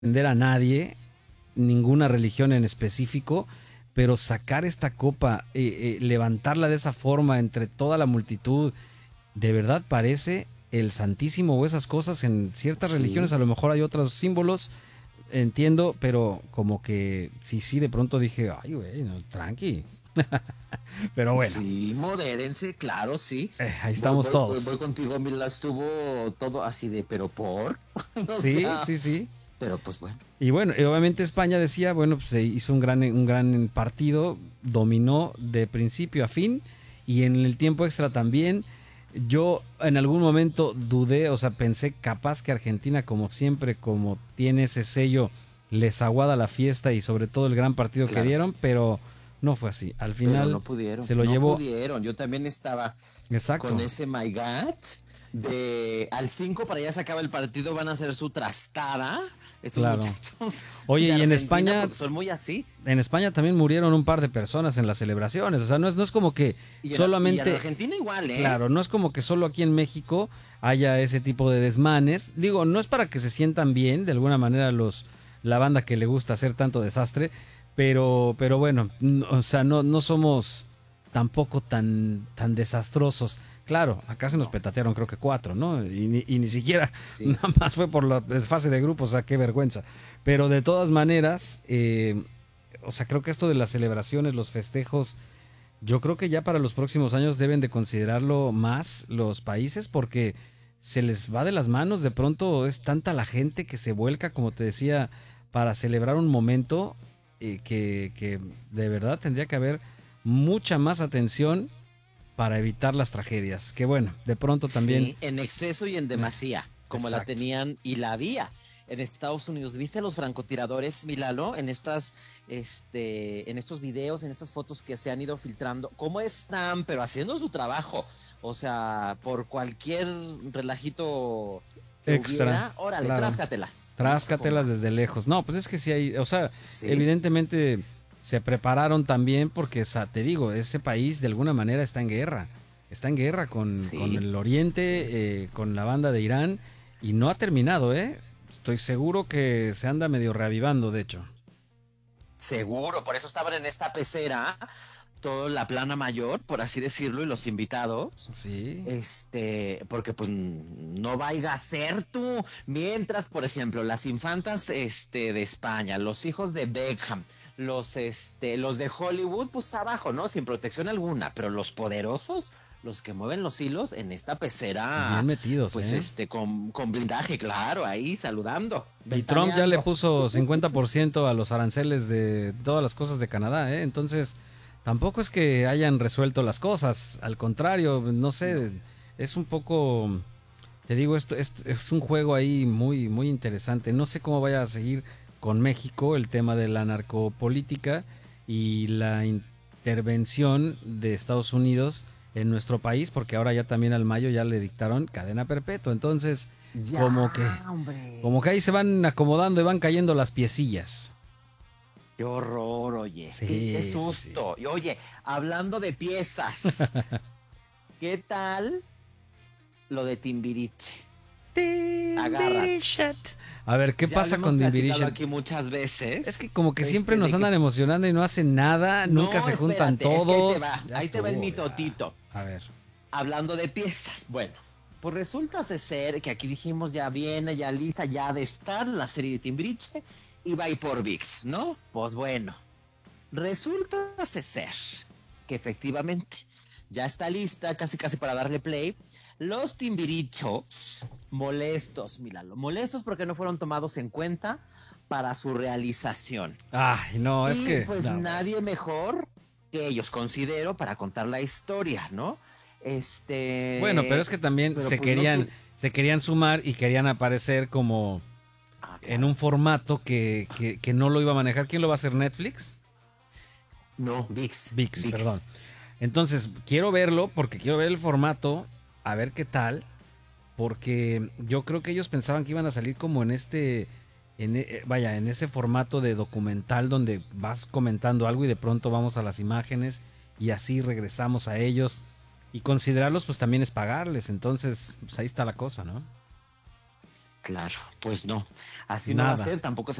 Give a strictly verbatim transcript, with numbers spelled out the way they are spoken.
ofender a nadie, ninguna religión en específico, pero sacar esta copa, eh, eh, levantarla de esa forma entre toda la multitud, de verdad parece el Santísimo o esas cosas. En ciertas Sí. religiones a lo mejor hay otros símbolos, entiendo, pero como que sí, sí, de pronto dije, ay, güey, no, tranqui. Pero bueno, Sí, modérense, claro, sí. eh, ahí Voy, estamos voy, voy, voy todos. contigo, Mila, estuvo todo así de, pero por, o Sí, sea, sí, sí. pero pues bueno. Y bueno, y obviamente España decía, bueno, pues se hizo un gran, un gran partido, dominó de principio a fin y en el tiempo extra también. Yo en algún momento dudé, o sea, pensé capaz que Argentina, como siempre, como tiene ese sello, les aguada la fiesta y sobre todo el gran partido que Claro. dieron, pero no fue así. Al Pero final no pudieron, se lo no llevó, pudieron. Yo también estaba con exacto, ese My God de al cinco para allá se acaba el partido, van a hacer su trastada estos claro. muchachos Oye, de y en Argentina España porque son muy así. en España también murieron un par de personas en las celebraciones, o sea, no es, no es como que Y en, y en solamente, Argentina igual, ¿eh? claro, no es como que solo aquí en México haya ese tipo de desmanes. Digo, no es para que se sientan bien, de alguna manera los la banda que le gusta hacer tanto desastre, pero pero bueno, n- o sea, no no somos tampoco tan tan desastrosos. Claro, acá se nos No, petatearon creo que cuatro, ¿no? Y ni, y ni siquiera, sí. nada más fue por la fase de grupos, o sea, qué vergüenza. Pero de todas maneras, eh, o sea, creo que esto de las celebraciones, los festejos, yo creo que ya para los próximos años deben de considerarlo más los países porque se les va de las manos, de pronto es tanta la gente que se vuelca, como te decía, para celebrar un momento eh, que, que de verdad tendría que haber mucha más atención para evitar las tragedias. Que bueno, de pronto también... Sí, en exceso y en eh, demasía, como la exacto. tenían y la había en Estados Unidos. ¿Viste a los francotiradores, Milalo, en estas, este, en estos videos, en estas fotos que se han ido filtrando? ¿Cómo están? Pero haciendo su trabajo. O sea, por cualquier relajito que Extra, hubiera, órale, claro. tráscatelas. Hijo, Tráscatelas man. desde lejos. No, pues es que sí hay, o sea, Sí, evidentemente se prepararon también porque, o sea, te digo, ese país de alguna manera está en guerra. Está en guerra con, con sí, el sí. Oriente, eh, con la banda de Irán y no ha terminado, ¿eh? Estoy seguro que se anda medio reavivando, de hecho. Seguro, por eso estaban en esta pecera, toda la plana mayor, por así decirlo, y los invitados. Sí, Este, porque pues no vaya a ser tú. Mientras, por ejemplo, las infantas este, de España, los hijos de Beckham, los, este, los de Hollywood, pues está abajo, ¿no? Sin protección alguna. Pero los poderosos, los que mueven los hilos en esta bien pecera, metidos, pues ¿eh? este, con, con blindaje, claro, ahí saludando, Y Trump ya le ventaneando. puso cincuenta por ciento a los aranceles de todas las cosas de Canadá, ¿eh? Entonces, tampoco es que hayan resuelto las cosas. Al contrario, no No. sé, es un poco, te digo, esto, esto es un juego ahí muy, muy interesante. No sé cómo vaya a seguir con México el tema de la narcopolítica y la intervención de Estados Unidos en nuestro país, porque ahora ya también al Mayo ya le dictaron cadena perpetua. Entonces, Ya, como que como que hombre. ahí se van acomodando y van cayendo las piecillas. Qué horror, oye, qué, qué Sí, sí, sí. susto. Y oye, hablando de piezas, ¿qué tal lo de Timbiriche? Agárrate. Timbiriche. A ver, ¿qué Ya lo pasa hemos con platicado Timbiriche? aquí muchas Es veces, que como que siempre este, nos de que andan emocionando y no hacen nada, nunca no, se juntan espérate, es que ahí te todos. va, Ya ahí te va el estuvo, ya. mitotito. A ver. Hablando de piezas, bueno, pues resulta ser que aquí dijimos ya viene, ya lista, ya de estar la serie de Timbiriche y va a ir por VIX, ¿no? Pues bueno, resulta ser que efectivamente ya está lista, casi casi para darle play. Los timbirichos molestos, míralo, molestos porque no fueron tomados en cuenta para su realización. Ay, no, es Y que. pues No, pues. nadie mejor que ellos, considero, para contar la historia, ¿no? Bueno, pero es Este, que también pero se pues no querían, tu... se querían sumar y querían aparecer como Ah, en claro. un formato que, que, que no lo iba a manejar. ¿Quién lo va a hacer? ¿Netflix? No, VIX, VIX, perdón. VIX. Entonces, quiero verlo porque quiero ver el formato, a ver qué tal, porque yo creo que ellos pensaban que iban a salir como en este, en, eh, vaya, en ese formato de documental donde vas comentando algo y de pronto vamos a las imágenes y así regresamos a ellos y considerarlos pues también es pagarles, entonces pues ahí está la cosa, ¿no? Claro, pues no, así no va a Nada. ser, tampoco